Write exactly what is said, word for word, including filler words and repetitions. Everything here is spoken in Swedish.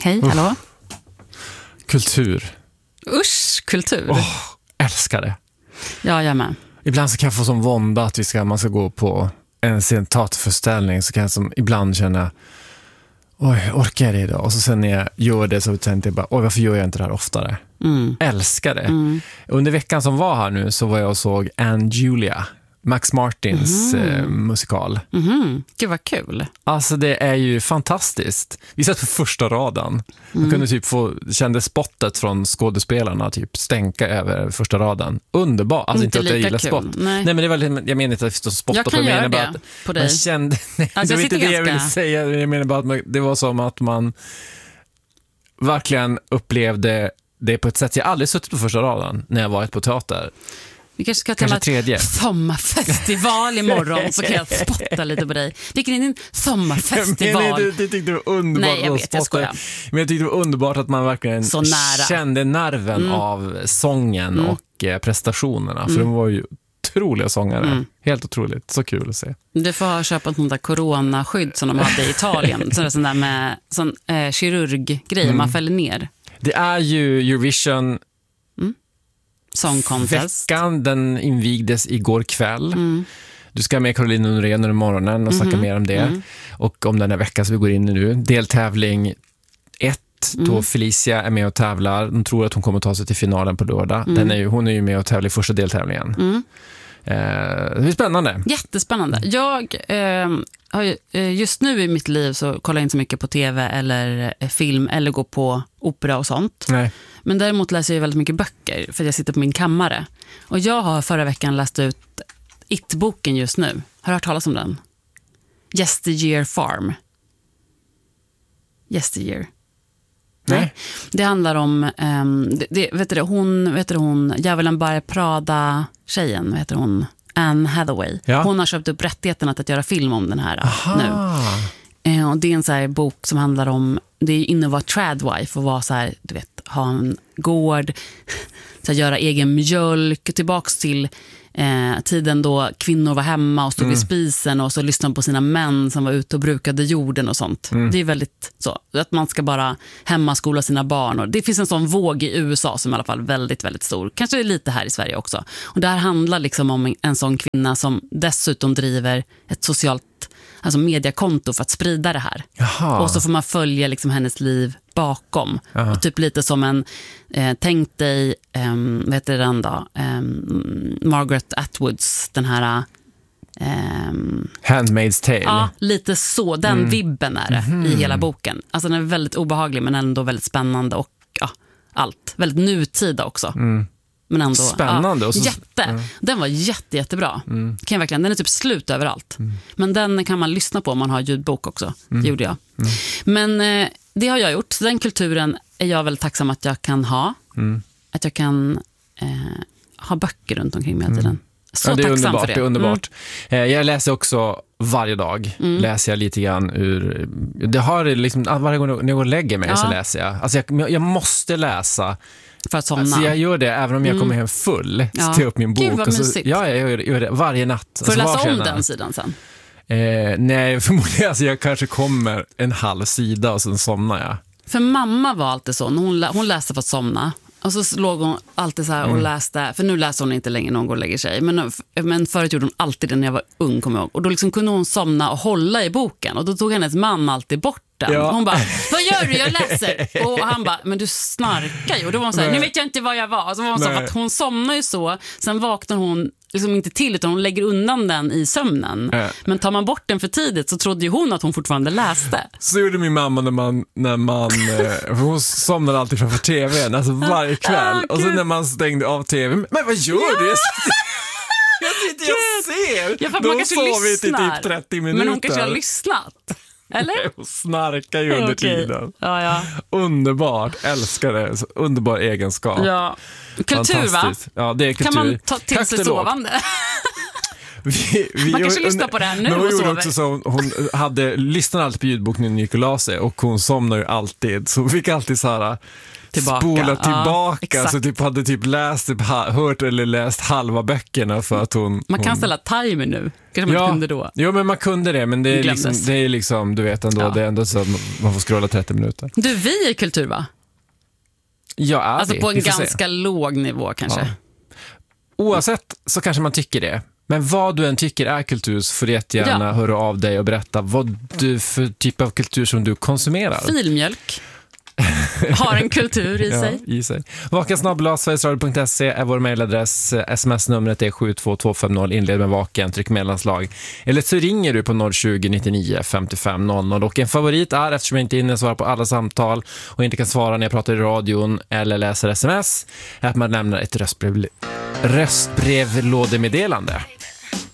Hej, hallå. Uh. Kultur. Usch, kultur. Oh, älskar det. Ja, jag med. Ibland så kan jag få som vånda att vi ska, man ska gå på en sen teaterföreställning, så kan jag som ibland känna, oj, orkar jag det idag? Och så sen när jag gör det så tänkte jag bara, oj, varför gör jag inte det här oftare? Mm. Älskar det. Mm. Under veckan som var här nu så var jag och såg Anne Julia, Max Martins mm. eh, musikal. Mm. Gud vad kul. Alltså det är ju fantastiskt. Vi satt på första raden. Man mm. kunde typ få, kände spottet från skådespelarna typ stänka över första raden. Underbar. Alltså inte, inte att jag gillar spott. Nej. Nej, men det var, jag menar inte att det spotta jag på. kan Jag göra menar det bara att på dig. Man kände, nej, alltså, det var inte det ganska... jag ville säga. Jag menar bara att man, det var som att man verkligen upplevde det på ett sätt. Jag har aldrig suttit på första raden när jag varit på teater. Vi kanske ska kanske ta tredje. Sommarfestival imorgon, så kan jag spotta lite på dig. Vilken är din sommarfestival? Men det, det tyckte det var underbart. Nej, jag vet, jag skojar. Men jag tyckte det var underbart att man verkligen kände nerven mm. av sången mm. och eh, prestationerna. Mm. För de var ju otroliga sångare. Mm. Helt otroligt. Så kul att se. Du får köpa ett sånt där coronaskydd som de hade i Italien. Sån där med sån eh, kirurggrej mm. man fäller ner. Det är ju Eurovision Song Contest. Veckan, den invigdes igår kväll. Mm. Du ska med Caroline Norén under morgonen och snacka mm. mer om det. Mm. Och om den här veckan som vi går in i nu. Deltävling ett, mm. då Felicia är med och tävlar. De tror att hon kommer att ta sig till finalen på lördag. Mm. Den är ju, hon är ju med och tävlar i första deltävlingen. Mm. Eh, det är spännande. Jättespännande. Jag eh, har ju, just nu i mitt liv så kollar jag inte så mycket på tv eller eh, film eller går på opera och sånt. Nej. Men däremot läser jag väldigt mycket böcker för jag sitter på min kammare. Och jag har förra veckan läst ut It-boken just nu. Har du hört talas om den? Yesteryear Farm. Yesteryear. Nej. Nej. Det handlar om um, det, det, vet du, hon, vet du, hon Djävulen bär Prada tjejen, vet du, hon Anne Hathaway. Ja. Hon har köpt upp rättigheten att, att göra film om den här. Aha. Nu. Uh, och det är en så här bok som handlar om, det är inne att vara tradwife och vara så här, du vet, ha en gård, så här, göra egen mjölk, tillbaks till eh, tiden då kvinnor var hemma och stod mm. vid spisen och så lyssnade på sina män som var ute och brukade jorden och sånt. Mm. Det är väldigt så, att man ska bara hemmaskola sina barn. Och det finns en sån våg i U S A som i alla fall är väldigt, väldigt stor. Kanske lite här i Sverige också. Och det här handlar liksom om en, en sån kvinna som dessutom driver ett socialt, alltså mediakonto för att sprida det här. Jaha. Och så får man följa liksom hennes liv bakom. Aha. Och typ lite som en eh, tänk dig eh, vet du den då eh, Margaret Atwoods, den här eh, Handmaid's Tale. Ja, lite så, den mm. vibben är det mm. i hela boken. Alltså den är väldigt obehaglig men ändå väldigt spännande och ja, allt, väldigt nutida också. Mm. Men ändå, spännande. Ja, och så, jätte. Mm. Den var jätte, jättebra. Mm. Kan jag verkligen, den är typ slut överallt. Mm. Men den kan man lyssna på om man har ljudbok också. Mm. Det gjorde jag. Mm. Men eh, det har jag gjort. Så den kulturen är jag väldigt tacksam att jag kan ha. Mm. Att jag kan eh, ha böcker runt omkring mig hela tiden. Så ja, det är tacksam underbart, för det. Det är underbart. Mm. Jag läser också varje dag. Mm. Läser jag lite grann ur... Det har liksom, varje gång jag går och lägger mig ja. så läser jag. Alltså jag, jag måste läsa... För att somna. Alltså jag gör det även om jag kommer hem full. Ja. Så tar jag upp min bok. Gud vad och så, mysigt. ja, jag gör, gör det varje natt. Får du alltså, läsa om den sidan sen? Eh, nej, förmodligen. Alltså jag kanske kommer en halv sida och sen somnar jag. För mamma var alltid så. Hon, lä- hon läste för att somna. Och så låg hon alltid så här och mm. läste. För nu läser hon inte längre när hon går och lägger sig. Men, men förut gjorde hon alltid det när jag var ung, kommer jag ihåg. Och då liksom kunde hon somna och hålla i boken. Och då tog hennes man alltid bort den. Ja. Hon bara, vad gör du? Jag läser. Och han bara, men du snarkar ju. Och då var hon så här, nu vet jag inte vad jag var. Och så var hon så att hon somnar ju så. Sen vaknar hon liksom inte till utan hon lägger undan den i sömnen. Äh. Men tar man bort den för tidigt så trodde ju hon att hon fortfarande läste. Så gjorde min mamma när man, när man för hon somnade alltid framför tvn, alltså varje kväll. Ah, och så när man stängde av tvn, men vad gör du? Jag sitter, jag ser. Ja, då sov vi till typ trettio minuter. Men hon kanske har lyssnat. Eller? Hon snarkar ju under okay. tiden. Ja, ja. Underbart, älskar det. Så underbar egenskap. Ja. Kultur, va? Ja, det är kultur. Kan man ta till sig sovande? vi, vi, Man kanske lyssnar på det här nu hon och gjorde sover. också så, hon hade lyssnat alltid på ljudbok när hon gick och la sig, och hon somnade ju alltid. Så hon fick alltid så här Tillbaka. spola tillbaka. Ja, så typ hade typ läst, typ, hört eller läst halva böckerna för att hon... Man kan hon... ställa timer nu. Kanske man ja, inte kunde då. Jo, men man kunde det. Men det är, liksom, det är liksom, du vet ändå, ja. Det är ändå så att man får scrolla trettio minuter. Du, vi är kultur, va? Ja, är alltså vi. på en vi ganska se. låg nivå kanske. Ja. Oavsett så kanske man tycker det. Men vad du än tycker är kultur, så får du jättegärna ja. höra av dig och berätta vad du för typ av kultur som du konsumerar. Filmjölk. Har en kultur i sig. Ja, i sig. Vaken snabel-a sverigesradio punkt se är vår mejladress. Sms-numret är sju två två fem noll. Inled med vaken, tryck mellanslag. Eller så ringer du på noll tjugo, nittionio, femtiofem noll noll. Och en favorit är, eftersom jag inte är inne och svarar på alla samtal och inte kan svara när jag pratar i radion eller läser sms, är att man lämnar ett röstbrev, röstbrevlådemeddelande.